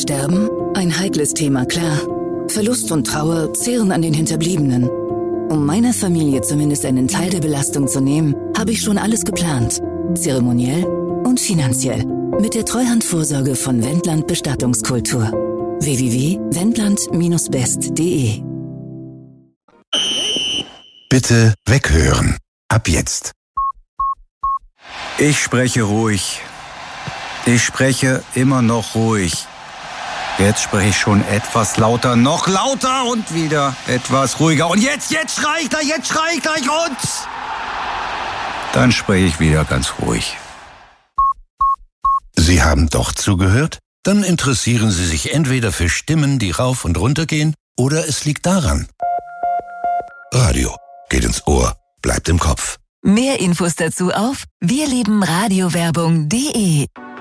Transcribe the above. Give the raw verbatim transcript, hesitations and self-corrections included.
Sterben? Ein heikles Thema, klar. Verlust und Trauer zehren an den Hinterbliebenen. Um meiner Familie zumindest einen Teil der Belastung zu nehmen, habe ich schon alles geplant. Zeremoniell und finanziell. Mit der Treuhandvorsorge von Wendland Bestattungskultur. w w w punkt wendland Bindestrich best punkt de Bitte weghören. Ab jetzt. Ich spreche ruhig. Ich spreche immer noch ruhig. Jetzt spreche ich schon etwas lauter, noch lauter und wieder etwas ruhiger. Und jetzt, jetzt schrei ich gleich, jetzt schrei ich gleich und... Dann spreche ich wieder ganz ruhig. Sie haben doch zugehört? Dann interessieren Sie sich entweder für Stimmen, die rauf und runter gehen, oder es liegt daran. Radio geht ins Ohr, bleibt im Kopf. Mehr Infos dazu auf wir lieben radiowerbung punkt de.